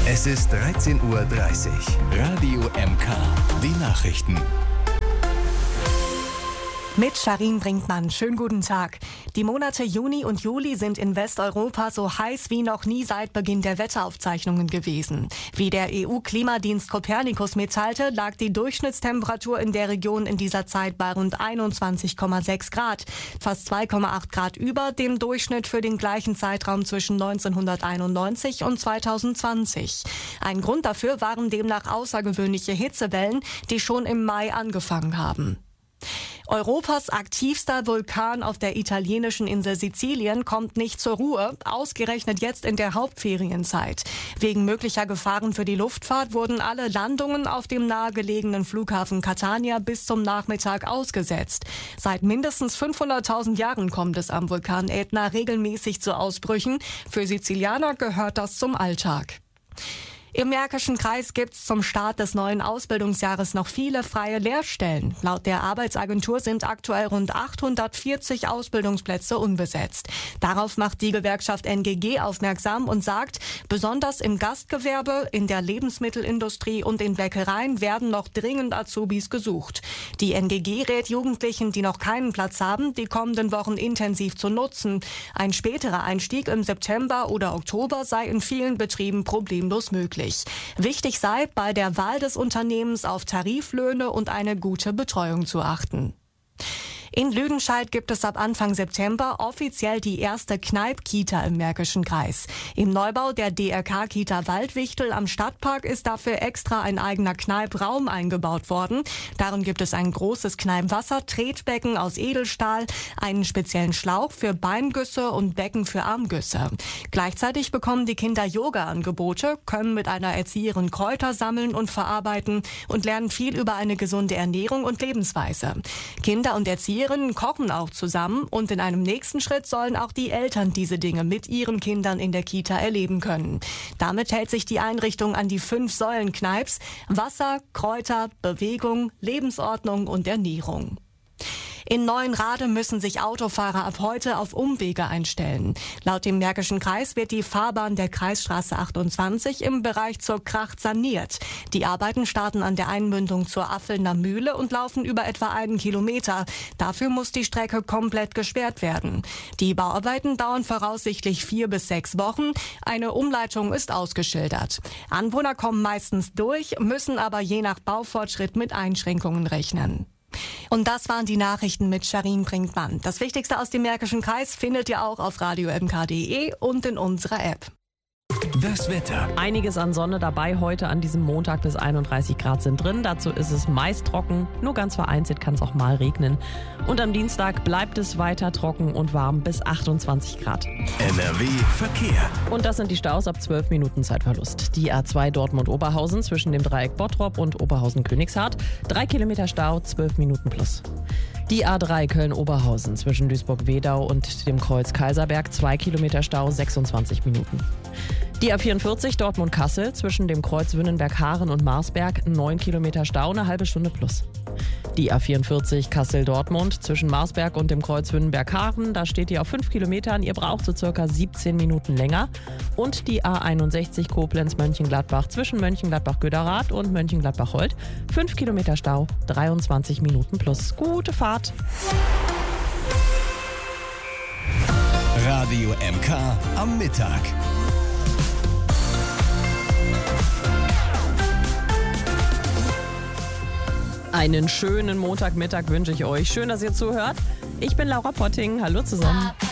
Es ist 13:30 Uhr. Radio MK. Die Nachrichten. Mit Sharin Brinkmann. Schönen guten Tag. Die Monate Juni und Juli sind in Westeuropa so heiß wie noch nie seit Beginn der Wetteraufzeichnungen gewesen. Wie der EU-Klimadienst Copernicus mitteilte, lag die Durchschnittstemperatur in der Region in dieser Zeit bei rund 21,6 Grad. Fast 2,8 Grad über dem Durchschnitt für den gleichen Zeitraum zwischen 1991 und 2020. Ein Grund dafür waren demnach außergewöhnliche Hitzewellen, die schon im Mai angefangen haben. Europas aktivster Vulkan auf der italienischen Insel Sizilien kommt nicht zur Ruhe, ausgerechnet jetzt in der Hauptferienzeit. Wegen möglicher Gefahren für die Luftfahrt wurden alle Landungen auf dem nahegelegenen Flughafen Catania bis zum Nachmittag ausgesetzt. Seit mindestens 500.000 Jahren kommt es am Vulkan Ätna regelmäßig zu Ausbrüchen. Für Sizilianer gehört das zum Alltag. Im Märkischen Kreis gibt es zum Start des neuen Ausbildungsjahres noch viele freie Lehrstellen. Laut der Arbeitsagentur sind aktuell rund 840 Ausbildungsplätze unbesetzt. Darauf macht die Gewerkschaft NGG aufmerksam und sagt, besonders im Gastgewerbe, in der Lebensmittelindustrie und in Bäckereien werden noch dringend Azubis gesucht. Die NGG rät Jugendlichen, die noch keinen Platz haben, die kommenden Wochen intensiv zu nutzen. Ein späterer Einstieg im September oder Oktober sei in vielen Betrieben problemlos möglich. Wichtig sei, bei der Wahl des Unternehmens auf Tariflöhne und eine gute Betreuung zu achten. In Lüdenscheid gibt es ab Anfang September offiziell die erste Kneip-Kita im Märkischen Kreis. Im Neubau der DRK-Kita Waldwichtel am Stadtpark ist dafür extra ein eigener Kneipraum eingebaut worden. Darin gibt es ein großes Kneipwasser, Tretbecken aus Edelstahl, einen speziellen Schlauch für Beingüsse und Becken für Armgüsse. Gleichzeitig bekommen die Kinder Yoga-Angebote, können mit einer Erzieherin Kräuter sammeln und verarbeiten und lernen viel über eine gesunde Ernährung und Lebensweise. Kinder und Erzieherinnen kochen auch zusammen und in einem nächsten Schritt sollen auch die Eltern diese Dinge mit ihren Kindern in der Kita erleben können. Damit hält sich die Einrichtung an die 5 Säulen Kneips: Wasser, Kräuter, Bewegung, Lebensordnung und Ernährung. In Neuenrade müssen sich Autofahrer ab heute auf Umwege einstellen. Laut dem Märkischen Kreis wird die Fahrbahn der Kreisstraße 28 im Bereich zur Kracht saniert. Die Arbeiten starten an der Einmündung zur Affelner Mühle und laufen über etwa 1 Kilometer. Dafür muss die Strecke komplett gesperrt werden. Die Bauarbeiten dauern voraussichtlich 4 bis 6 Wochen. Eine Umleitung ist ausgeschildert. Anwohner kommen meistens durch, müssen aber je nach Baufortschritt mit Einschränkungen rechnen. Und das waren die Nachrichten mit Sharin Brinkmann. Das Wichtigste aus dem Märkischen Kreis findet ihr auch auf radiomk.de und in unserer App. Das Wetter. Einiges an Sonne dabei heute an diesem Montag, bis 31 Grad sind drin. Dazu ist es meist trocken, nur ganz vereinzelt kann es auch mal regnen. Und am Dienstag bleibt es weiter trocken und warm bis 28 Grad. NRW Verkehr. Und das sind die Staus ab 12 Minuten Zeitverlust. Die A2 Dortmund-Oberhausen zwischen dem Dreieck Bottrop und Oberhausen-Königshardt. 3 Kilometer Stau, 12 Minuten plus. Die A3 Köln-Oberhausen zwischen Duisburg-Wedau und dem Kreuz Kaiserberg, 2 Kilometer Stau, 26 Minuten. Die A44 Dortmund-Kassel zwischen dem Kreuz Wünnenberg-Haaren und Marsberg, 9 Kilometer Stau, eine halbe Stunde plus. Die A44 Kassel-Dortmund zwischen Marsberg und dem Kreuz Wünnenberg-Haaren, da steht ihr auf 5 Kilometern, ihr braucht so circa 17 Minuten länger. Und die A61 Koblenz-Mönchengladbach zwischen Mönchengladbach-Göderath und Mönchengladbach-Holt, 5 Kilometer Stau, 23 Minuten plus. Gute Fahrt! Radio MK am Mittag. Einen schönen Montagmittag wünsche ich euch. Schön, dass ihr zuhört. Ich bin Laura Potting. Hallo zusammen.